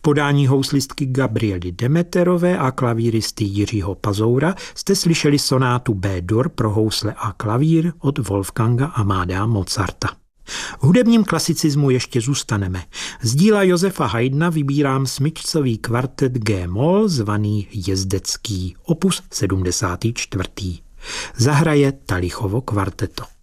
podání houslistky Gabriely Demeterové a klavíristy Jiřího Pazoura jste slyšeli sonátu B-dur pro housle a klavír od Wolfganga Amadea Mozarta. V hudebním klasicismu ještě zůstaneme. Z díla Josefa Haydna vybírám smyčcový kvartet G-moll zvaný Jezdecký, opus 74. Zahraje Talichovo kvarteto.